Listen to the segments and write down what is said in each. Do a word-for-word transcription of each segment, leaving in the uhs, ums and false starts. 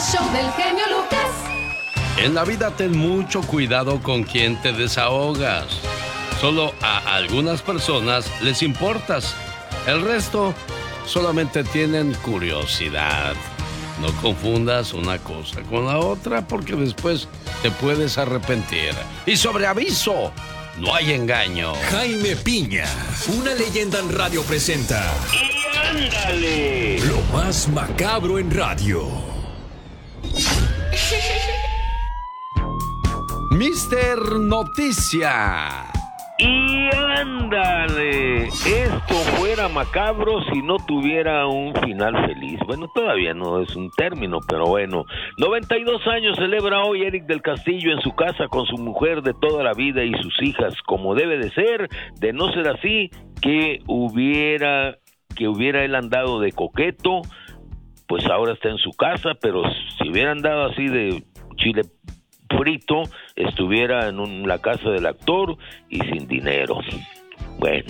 show del genio Lucas. En la vida ten mucho cuidado con quien te desahogas. Solo a algunas personas les importas. El resto solamente tienen curiosidad. No confundas una cosa con la otra porque después te puedes arrepentir. Y sobre aviso, no hay engaño. Jaime Piña, una leyenda en radio presenta. ¡Y ándale! Lo más macabro en radio. Mister Noticia. ¡Y ándale! Esto fuera macabro si no tuviera un final feliz. Bueno, todavía no es un término, pero bueno. noventa y dos años celebra hoy Eric del Castillo en su casa con su mujer de toda la vida y sus hijas, como debe de ser. De no ser así, que hubiera, que hubiera él andado de coqueto, pues ahora está en su casa, pero si hubiera andado así de chile frito, estuviera en un, la casa del actor y sin dinero. Bueno,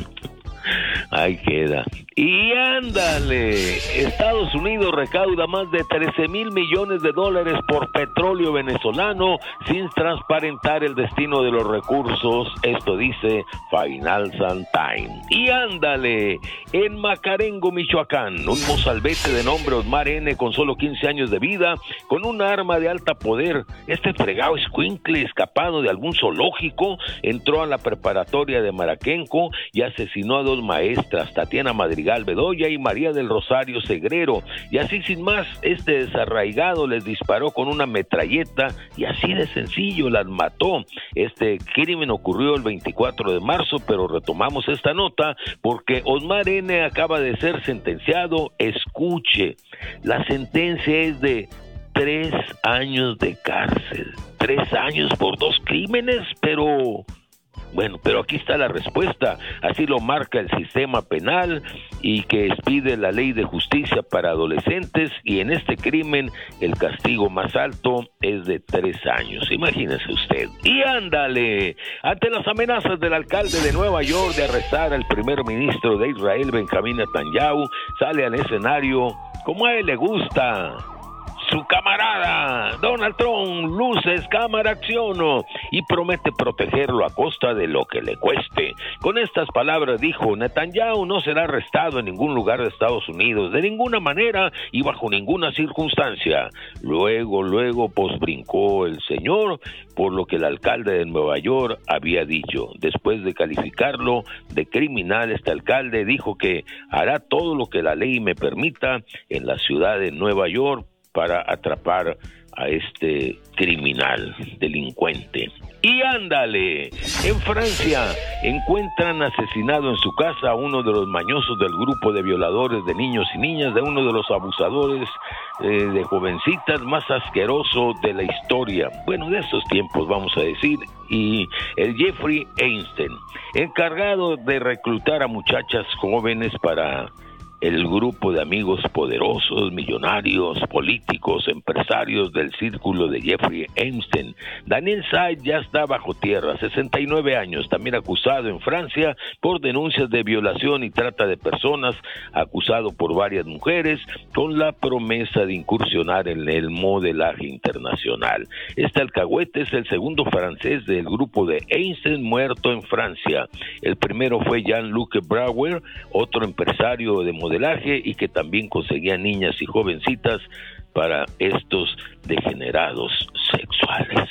ahí queda. Y ándale, Estados Unidos recauda más de trece mil millones de dólares por petróleo venezolano sin transparentar el destino de los recursos, esto dice Financial Times. Y ándale, en Macarengo, Michoacán, un mozalbete de nombre Osmar N., con solo quince años de vida, con un arma de alta poder, este fregado escuincle escapado de algún zoológico, entró a la preparatoria de Maraquenco y asesinó a dos maestras, Tatiana Madrigal Bedoya y María del Rosario Segrero, y así sin más, este desarraigado les disparó con una metralleta y así de sencillo las mató. Este crimen ocurrió el veinticuatro de marzo, pero retomamos esta nota porque Osmar N. acaba de ser sentenciado. Escuche, la sentencia es de tres años de cárcel, tres años por dos crímenes, pero... Bueno, pero aquí está la respuesta, así lo marca el sistema penal y que expide la ley de justicia para adolescentes, y en este crimen el castigo más alto es de tres años, imagínese usted. Y ándale, ante las amenazas del alcalde de Nueva York de arrestar al primer ministro de Israel, Benjamín Netanyahu, sale al escenario, como a él le gusta, su camarada Donald Trump, luces, cámara, acción, y promete protegerlo a costa de lo que le cueste. Con estas palabras dijo: Netanyahu no será arrestado en ningún lugar de Estados Unidos, de ninguna manera y bajo ninguna circunstancia. Luego, luego, pues brincó el señor por lo que el alcalde de Nueva York había dicho. Después de calificarlo de criminal, este alcalde dijo que hará todo lo que la ley me permita en la ciudad de Nueva York para atrapar a este criminal, delincuente. Y ándale, en Francia encuentran asesinado en su casa a uno de los mañosos del grupo de violadores de niños y niñas, de uno de los abusadores eh, de jovencitas más asqueroso de la historia, bueno, de estos tiempos vamos a decir, y el Jeffrey Epstein, encargado de reclutar a muchachas jóvenes para el grupo de amigos poderosos, millonarios, políticos, empresarios del círculo de Jeffrey Epstein. Daniel Said ya está bajo tierra, sesenta y nueve años, también acusado en Francia por denuncias de violación y trata de personas, acusado por varias mujeres, con la promesa de incursionar en el modelaje internacional. Este alcahuete es el segundo francés del grupo de Epstein muerto en Francia. El primero fue Jean-Luc Brauer, otro empresario de modelaje y que también conseguía niñas y jovencitas para estos degenerados sexuales.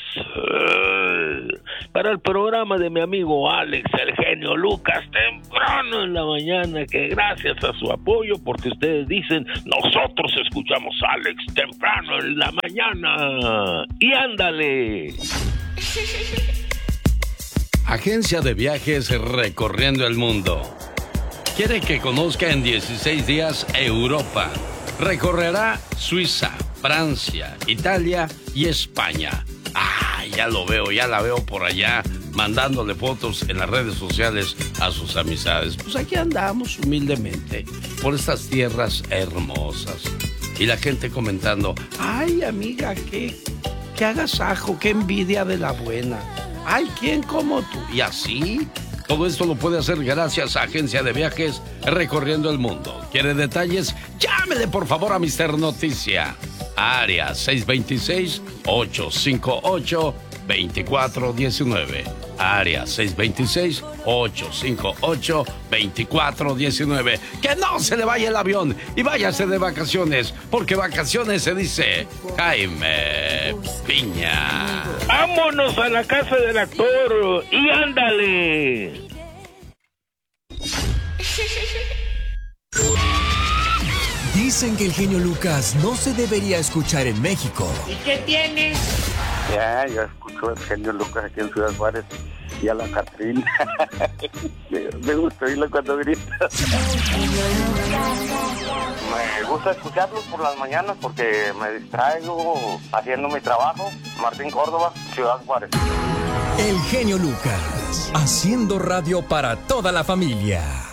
Para el programa de mi amigo Alex, el genio Lucas, temprano en la mañana, que gracias a su apoyo, porque ustedes dicen, nosotros escuchamos a Alex temprano en la mañana. Y ándale. Agencia de viajes recorriendo el mundo. Quiere que conozca en dieciséis días Europa. Recorrerá Suiza, Francia, Italia y España. Ah, ya lo veo, ya la veo por allá, mandándole fotos en las redes sociales a sus amistades. Pues aquí andamos humildemente, por estas tierras hermosas. Y la gente comentando, ay amiga, qué, qué agasajo, qué envidia de la buena. Ay, ¿quién como tú? Y así... Todo esto lo puede hacer gracias a Agencia de Viajes Recorriendo el Mundo. ¿Quiere detalles? Llámele por favor a Mister Noticia. área seis dos seis, ocho cinco ocho, dos cuatro uno nueve. Área seis dos seis, ocho cinco ocho, dos cuatro uno nueve. Que no se le vaya el avión y váyase de vacaciones, porque vacaciones se dice Jaime Piña. ¡Vámonos a la casa del actor! ¡Y ándale! Dicen que el genio Lucas no se debería escuchar en México. ¿Y qué tiene? Ya, yo escucho el genio Lucas aquí en Ciudad Juárez y a la Catrina. Me gusta oírlo cuando grita. Me gusta escucharlos por las mañanas porque me distraigo haciendo mi trabajo. Martín Córdoba, Ciudad Juárez. El genio Lucas, haciendo radio para toda la familia.